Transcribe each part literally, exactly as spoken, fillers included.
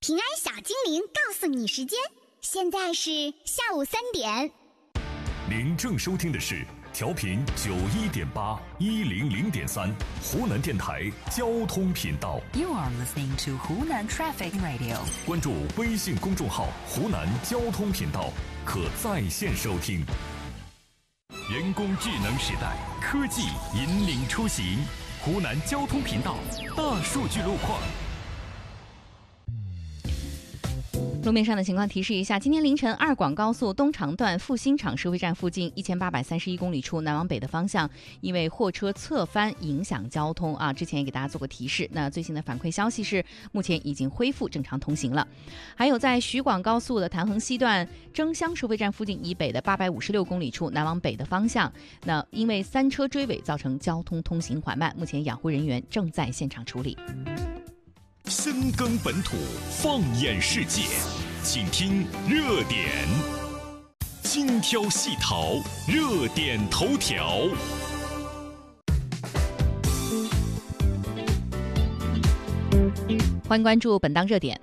平安小精灵告诉你时间，现在是下午三点。 您正收听的是调频九一点八一零零点三湖南电台交通频道。 You are listening to Hunan Traffic Radio。 关注微信公众号湖南交通频道，可在线收听。人工智能时代，科技引领出行。湖南交通频道大数据路况。 路面上的情况提示一下，今天凌晨二广高速东长段复兴场收费站附近一千八百三十一公里处南往北的方向，因为货车侧翻影响交通啊，之前也给大家做过提示。那最新的反馈消息是，目前已经恢复正常通行了。还有在徐广高速的潭衡西段争乡收费站附近以北的八百五十六公里处南往北的方向，那因为三车追尾造成交通通行缓慢，目前养护人员正在现场处理。 深耕本土，放眼世界，请听热点。精挑细淘，热点头条。 欢迎关注本档热点。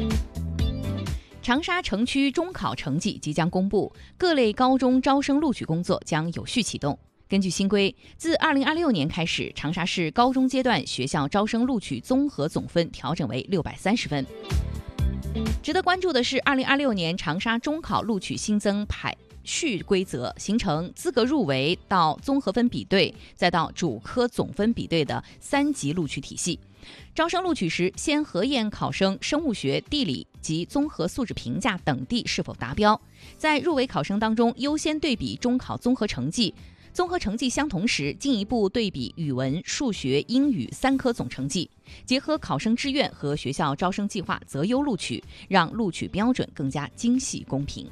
长沙城区中考成绩即将公布，各类高中招生录取工作将有序启动。根据新规，自二零二六年开始，长沙市高中阶段学校招生录取综合总分调整为六百三十分。值得关注的是，二零二六年长沙中考录取新增排序规则，形成资格入围到综合分比对，再到主科总分比对的三级录取体系。招生录取时，先核验考生生物学、地理及综合素质评价等地是否达标，在入围考生当中优先对比中考综合成绩。综合成绩相同时，进一步对比语文、数学、英语三科总成绩，结合考生志愿和学校招生计划择优录取，让录取标准更加精细公平。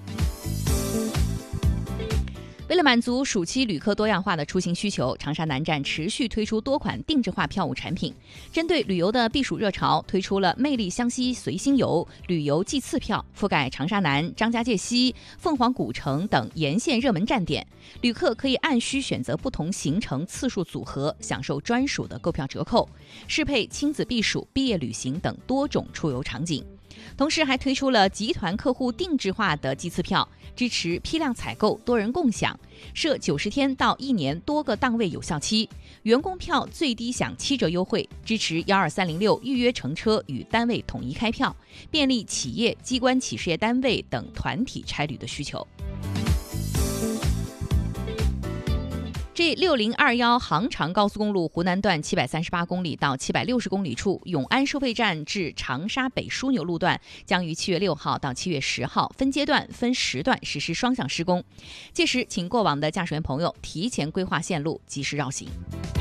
为了满足暑期旅客多样化的出行需求，长沙南站持续推出多款定制化票务产品。针对旅游的避暑热潮，推出了魅力湘西随心游旅游季次票，覆盖长沙南、张家界西、凤凰古城等沿线热门站点。旅客可以按需选择不同行程次数组合，享受专属的购票折扣，适配亲子避暑、毕业旅行等多种出游场景。同时还推出了集团客户定制化的季次票，支持批量采购、多人共享，设九十天到一年多个档位有效期，员工票最低享七折优惠，支持幺二三零六预约乘车与单位统一开票，便利企业、机关企事业单位等团体差旅的需求。G 六零二一杭长高速公路湖南段七百三十八公里到七百六十公里处永安收费站至长沙北枢纽路段将于七月六号到七月十号分阶段分时段实施双向施工，届时请过往的驾驶员朋友提前规划线路，及时绕行。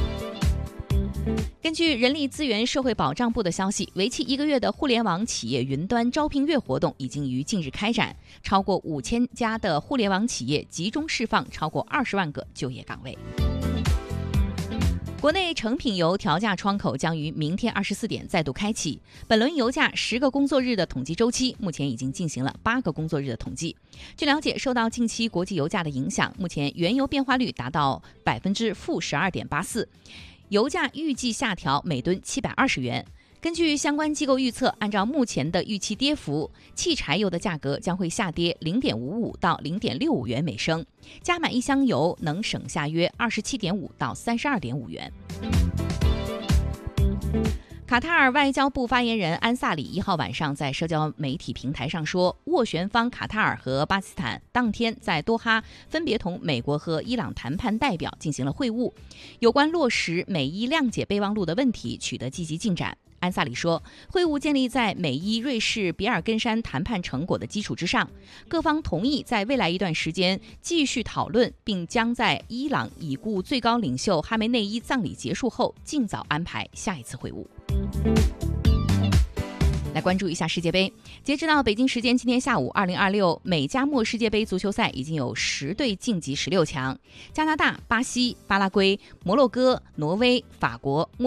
根据人力资源社会保障部的消息，为期一个月的互联网企业云端招聘月活动已经于近日开展，超过五千家的互联网企业集中释放超过二十万个就业岗位。国内成品油调价窗口将于明天二十四点再度开启，本轮油价十个工作日的统计周期，目前已经进行了八个工作日的统计。据了解，受到近期国际油价的影响，目前原油变化率达到百分之负十二点八四。油价预计下调每吨七百二十元。根据相关机构预测，按照目前的预期跌幅，汽柴油的价格将会下跌零点五五到零点六五元每升，加满一箱油能省下约二十七点五到三十二点五元。卡塔尔外交部发言人安萨里一号晚上在社交媒体平台上说，斡旋方卡塔尔和巴基斯坦当天在多哈分别同美国和伊朗谈判代表进行了会晤，有关落实美伊谅解备忘录的问题取得积极进展。安萨里说，会晤建立在美伊瑞士比尔根山谈判成果的基础之上，各方同意在未来一段时间继续讨论，并将在伊朗已故最高领袖哈梅内伊葬礼结束后尽早安排下一次会晤。来关注一下世界杯。截止到北京时间今天下午，二零二六美加墨世界杯足球赛已经有十队晋级十六强，加拿大、巴西、巴拉圭、摩洛哥、挪威、法国、